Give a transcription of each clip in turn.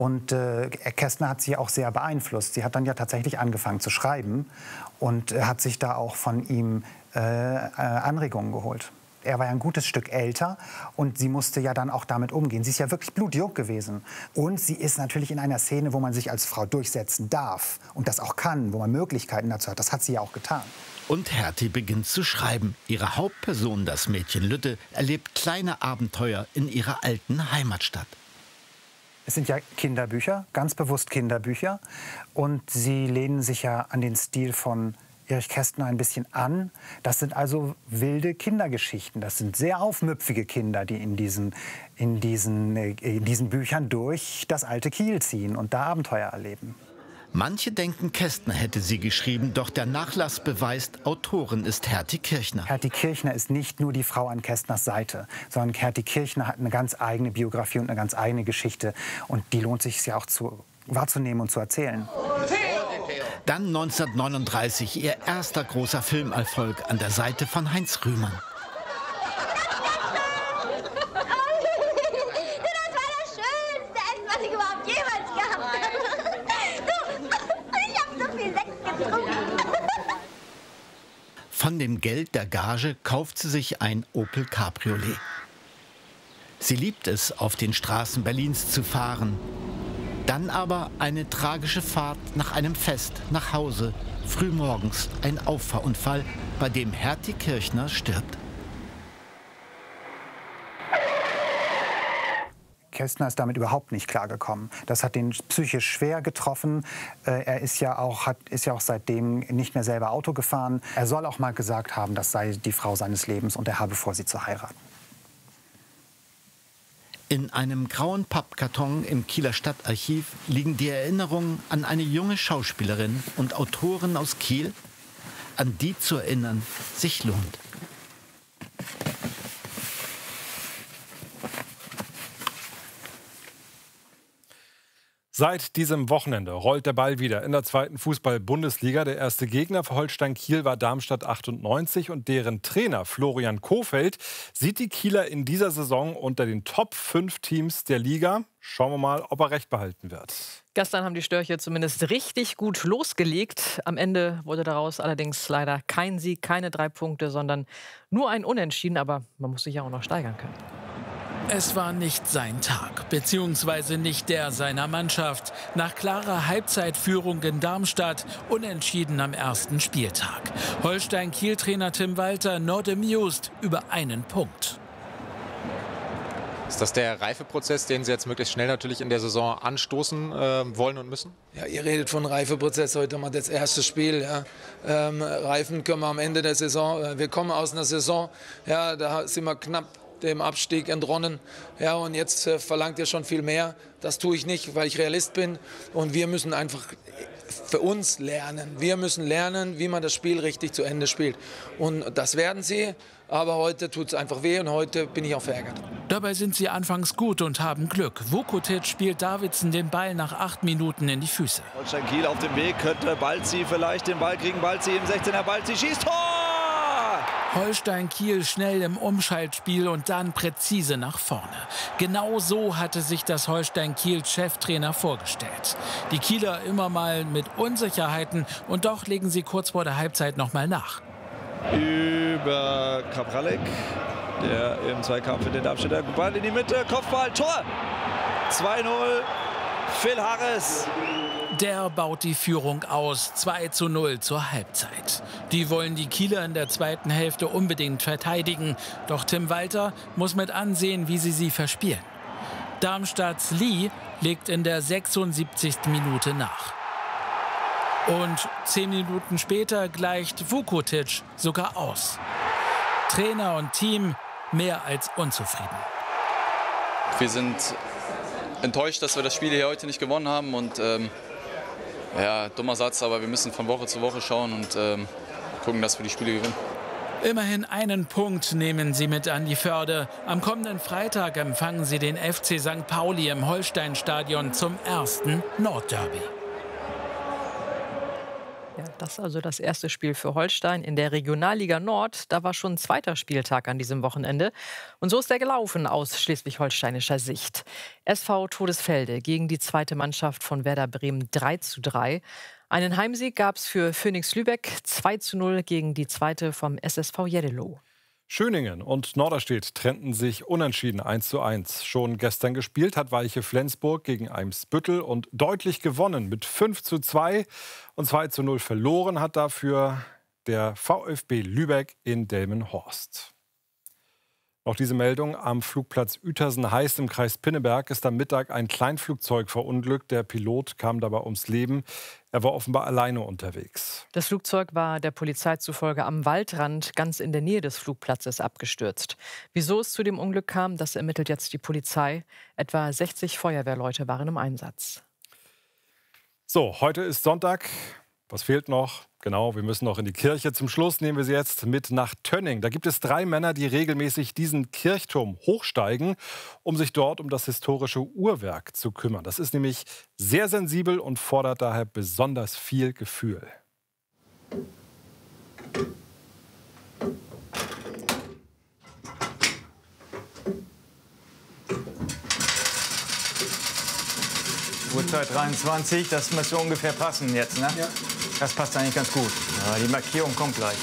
Und Kästner hat sie auch sehr beeinflusst. Sie hat dann ja tatsächlich angefangen zu schreiben und hat sich da auch von ihm Anregungen geholt. Er war ja ein gutes Stück älter und sie musste ja dann auch damit umgehen. Sie ist ja wirklich blutjung gewesen. Und sie ist natürlich in einer Szene, wo man sich als Frau durchsetzen darf und das auch kann, wo man Möglichkeiten dazu hat. Das hat sie ja auch getan. Und Hertie beginnt zu schreiben. Ihre Hauptperson, das Mädchen Lütte, erlebt kleine Abenteuer in ihrer alten Heimatstadt. Es sind ja Kinderbücher, ganz bewusst Kinderbücher. Und sie lehnen sich ja an den Stil von Erich Kästner ein bisschen an. Das sind also wilde Kindergeschichten. Das sind sehr aufmüpfige Kinder, die in diesen Büchern durch das alte Kiel ziehen und da Abenteuer erleben. Manche denken, Kästner hätte sie geschrieben, doch der Nachlass beweist, Autorin ist Hertie Kirchner. Hertie Kirchner ist nicht nur die Frau an Kästners Seite, sondern Hertie Kirchner hat eine ganz eigene Biografie und eine ganz eigene Geschichte. Und die lohnt sich ja auch wahrzunehmen und zu erzählen. Dann 1939 ihr erster großer Filmerfolg an der Seite von Heinz Rühmann. Von dem Geld der Gage kauft sie sich ein Opel Cabriolet. Sie liebt es, auf den Straßen Berlins zu fahren. Dann aber eine tragische Fahrt nach einem Fest nach Hause. Frühmorgens ein Auffahrunfall, bei dem Hertie Kirchner stirbt. Kästner ist damit überhaupt nicht klargekommen. Das hat ihn psychisch schwer getroffen. Er ist ja auch seitdem nicht mehr selber Auto gefahren. Er soll auch mal gesagt haben, das sei die Frau seines Lebens und er habe vor, sie zu heiraten. In einem grauen Pappkarton im Kieler Stadtarchiv liegen die Erinnerungen an eine junge Schauspielerin und Autorin aus Kiel. An die zu erinnern sich lohnt. Seit diesem Wochenende rollt der Ball wieder in der zweiten Fußball-Bundesliga. Der erste Gegner für Holstein Kiel war Darmstadt 98 und deren Trainer Florian Kohfeldt sieht die Kieler in dieser Saison unter den Top 5 Teams der Liga. Schauen wir mal, ob er recht behalten wird. Gestern haben die Störche zumindest richtig gut losgelegt. Am Ende wurde daraus allerdings leider kein Sieg, keine 3 Punkte, sondern nur ein Unentschieden. Aber man muss sich ja auch noch steigern können. Es war nicht sein Tag, beziehungsweise nicht der seiner Mannschaft. Nach klarer Halbzeitführung in Darmstadt, unentschieden am ersten Spieltag. Holstein-Kiel-Trainer Tim Walter not amused über einen Punkt. Ist das der Reifeprozess, den Sie jetzt möglichst schnell natürlich in der Saison anstoßen wollen und müssen? Ja, ihr redet von Reifeprozess, heute mal das erste Spiel. Ja. Reifen können wir am Ende der Saison. Wir kommen aus einer Saison, ja, da sind wir knapp dem Abstieg entronnen. Ja, und jetzt verlangt ihr schon viel mehr. Das tue ich nicht, weil ich Realist bin. Und wir müssen einfach für uns lernen. Wir müssen lernen, wie man das Spiel richtig zu Ende spielt. Und das werden sie. Aber heute tut es einfach weh und heute bin ich auch verärgert. Dabei sind sie anfangs gut und haben Glück. Vukotic spielt Davidsen den Ball nach 8 Minuten in die Füße. Holstein Kiel auf dem Weg, könnte Balzi vielleicht den Ball kriegen. Balzi im 16er, Balzi schießt, Tor! Holstein Kiel schnell im Umschaltspiel und dann präzise nach vorne. Genau so hatte sich das Holstein Kiel Cheftrainer vorgestellt. Die Kieler immer mal mit Unsicherheiten und doch legen sie kurz vor der Halbzeit noch mal nach. Über Kapralek, der im Zweikampf in den Darmstädter Ball in die Mitte, Kopfball, Tor! 2-0, Phil Harris. Der baut die Führung aus, 2:0 zur Halbzeit. Die wollen die Kieler in der zweiten Hälfte unbedingt verteidigen. Doch Tim Walter muss mit ansehen, wie sie verspielen. Darmstadts Lee legt in der 76. Minute nach. Und 10 Minuten später gleicht Vukotic sogar aus. Trainer und Team mehr als unzufrieden. Wir sind enttäuscht, dass wir das Spiel hier heute nicht gewonnen haben. Und ja, dummer Satz, aber wir müssen von Woche zu Woche schauen und gucken, dass wir die Spiele gewinnen. Immerhin einen Punkt nehmen sie mit an die Förde. Am kommenden Freitag empfangen sie den FC St. Pauli im Holsteinstadion zum ersten Nordderby. Ja, das ist also das erste Spiel für Holstein in der Regionalliga Nord. Da war schon ein zweiter Spieltag an diesem Wochenende. Und so ist er gelaufen aus schleswig-holsteinischer Sicht. SV Todesfelde gegen die zweite Mannschaft von Werder Bremen 3:3. Einen Heimsieg gab es für Phoenix Lübeck, 2:0 gegen die zweite vom SSV Jeddelo. Schöningen und Norderstedt trennten sich unentschieden 1:1. Schon gestern gespielt hat Weiche Flensburg gegen Eimsbüttel und deutlich gewonnen mit 5:2 und 2:0 verloren hat dafür der VfB Lübeck in Delmenhorst. Noch diese Meldung: Am Flugplatz Uetersen-Heist im Kreis Pinneberg ist am Mittag ein Kleinflugzeug verunglückt. Der Pilot kam dabei ums Leben. Er war offenbar alleine unterwegs. Das Flugzeug war der Polizei zufolge am Waldrand ganz in der Nähe des Flugplatzes abgestürzt. Wieso es zu dem Unglück kam, das ermittelt jetzt die Polizei. Etwa 60 Feuerwehrleute waren im Einsatz. So, heute ist Sonntag. Was fehlt noch? Genau, wir müssen noch in die Kirche. Zum Schluss nehmen wir Sie jetzt mit nach Tönning. Da gibt es 3 Männer, die regelmäßig diesen Kirchturm hochsteigen, um sich dort um das historische Uhrwerk zu kümmern. Das ist nämlich sehr sensibel und fordert daher besonders viel Gefühl. Uhrzeit 23, das müsste ungefähr passen jetzt, ne? Ja. Das passt eigentlich ganz gut. Ja, die Markierung kommt gleich.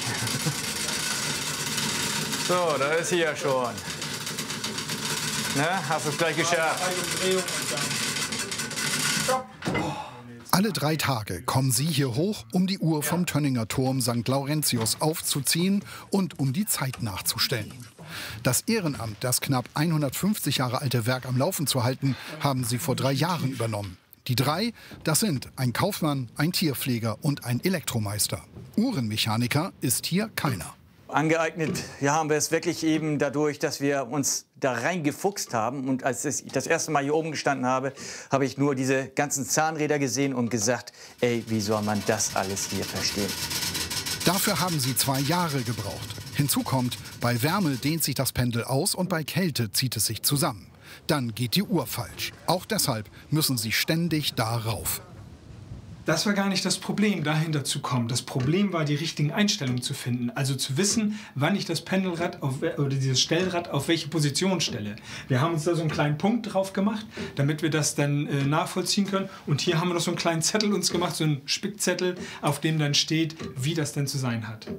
So, da ist sie ja schon. Ne? Hast du es gleich geschafft? Alle 3 Tage kommen sie hier hoch, um die Uhr vom Tönninger Turm St. Laurentius aufzuziehen und um die Zeit nachzustellen. Das Ehrenamt, das knapp 150 Jahre alte Werk am Laufen zu halten, haben sie vor 3 Jahren übernommen. Die 3, das sind ein Kaufmann, ein Tierpfleger und ein Elektromeister. Uhrenmechaniker ist hier keiner. Angeeignet haben wir es wirklich eben dadurch, dass wir uns da reingefuchst haben. Und als ich das erste Mal hier oben gestanden habe, habe ich nur diese ganzen Zahnräder gesehen und gesagt, ey, wie soll man das alles hier verstehen? Dafür haben sie 2 Jahre gebraucht. Hinzu kommt, bei Wärme dehnt sich das Pendel aus und bei Kälte zieht es sich zusammen. Dann geht die Uhr falsch. Auch deshalb müssen sie ständig da rauf. Das war gar nicht das Problem, dahinter zu kommen. Das Problem war, die richtigen Einstellungen zu finden. Also zu wissen, wann ich das Pendelrad oder dieses Stellrad auf welche Position stelle. Wir haben uns da so einen kleinen Punkt drauf gemacht, damit wir das dann nachvollziehen können. Und hier haben wir noch so einen kleinen Zettel uns gemacht, so einen Spickzettel, auf dem dann steht, wie das denn zu sein hat.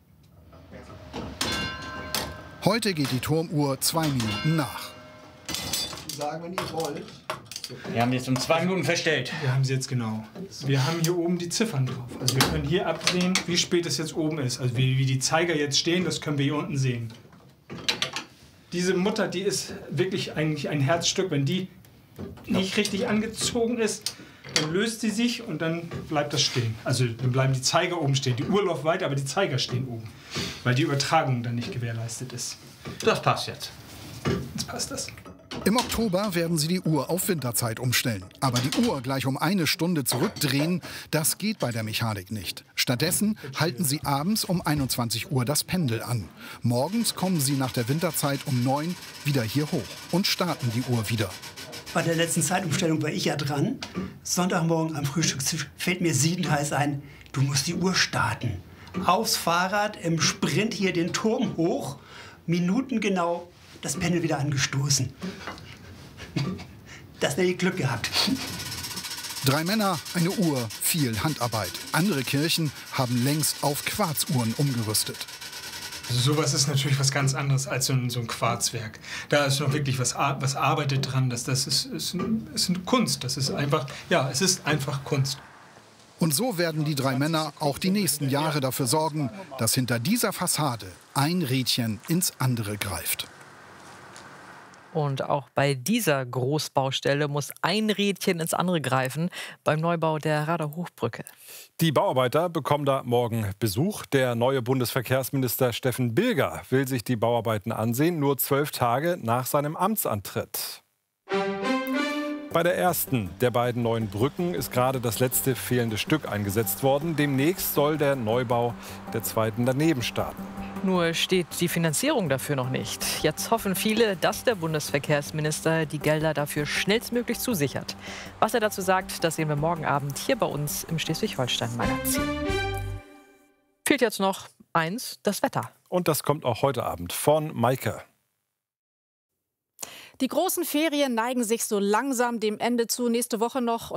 Heute geht die Turmuhr 2 Minuten nach. Sagen, wenn ihr wollt. Wir haben jetzt um 2 Minuten verstellt. Wir haben sie jetzt genau. Wir haben hier oben die Ziffern drauf. Also wir können hier absehen, wie spät es jetzt oben ist. Also wie die Zeiger jetzt stehen, das können wir hier unten sehen. Diese Mutter, die ist wirklich eigentlich ein Herzstück. Wenn die nicht richtig angezogen ist, dann löst sie sich und dann bleibt das stehen. Also dann bleiben die Zeiger oben stehen. Die Uhr läuft weiter, aber die Zeiger stehen oben. Weil die Übertragung dann nicht gewährleistet ist. Das passt jetzt. Jetzt passt das. Im Oktober werden sie die Uhr auf Winterzeit umstellen. Aber die Uhr gleich um 1 Stunde zurückdrehen, das geht bei der Mechanik nicht. Stattdessen halten sie abends um 21 Uhr das Pendel an. Morgens kommen sie nach der Winterzeit um 9 wieder hier hoch und starten die Uhr wieder. Bei der letzten Zeitumstellung war ich ja dran. Sonntagmorgen am Frühstückstisch fällt mir siedend heiß ein, du musst die Uhr starten. Aufs Fahrrad, im Sprint hier den Turm hoch, minutengenau das Pendel wieder angestoßen. Das hätte ich Glück gehabt. 3 Männer, eine Uhr, viel Handarbeit. Andere Kirchen haben längst auf Quarzuhren umgerüstet. Also sowas ist natürlich was ganz anderes als so ein Quarzwerk. Da ist noch wirklich was arbeitet dran. Das ist eine Kunst. Das ist einfach, ja, es ist einfach Kunst. Und so werden die 3 Männer auch die nächsten Jahre dafür sorgen, dass hinter dieser Fassade ein Rädchen ins andere greift. Und auch bei dieser Großbaustelle muss ein Rädchen ins andere greifen, beim Neubau der Rader Hochbrücke. Die Bauarbeiter bekommen da morgen Besuch. Der neue Bundesverkehrsminister Steffen Bilger will sich die Bauarbeiten ansehen, nur 12 Tage nach seinem Amtsantritt. Bei der ersten der beiden neuen Brücken ist gerade das letzte fehlende Stück eingesetzt worden. Demnächst soll der Neubau der zweiten daneben starten. Nur steht die Finanzierung dafür noch nicht. Jetzt hoffen viele, dass der Bundesverkehrsminister die Gelder dafür schnellstmöglich zusichert. Was er dazu sagt, das sehen wir morgen Abend hier bei uns im Schleswig-Holstein-Magazin. Fehlt jetzt noch eins, das Wetter. Und das kommt auch heute Abend von Maike. Die großen Ferien neigen sich so langsam dem Ende zu. Nächste Woche noch